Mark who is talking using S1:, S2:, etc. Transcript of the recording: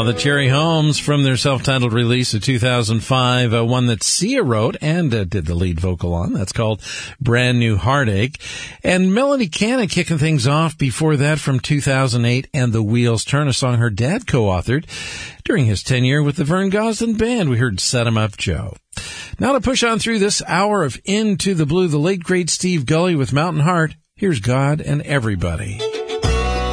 S1: the Cherry Holmes from their self-titled release of 2005, one that Sia wrote and did the lead vocal on. That's called Brand New Heartache. And Melody Cannon kicking things off before that from 2008, and The Wheels Turn, a song her dad co-authored during his tenure with the Vern Gosdin Band. We heard Set 'Em Up Joe. Now to push on through this hour of Into the Blue, the late great Steve Gully with Mountain Heart. Here's God and Everybody.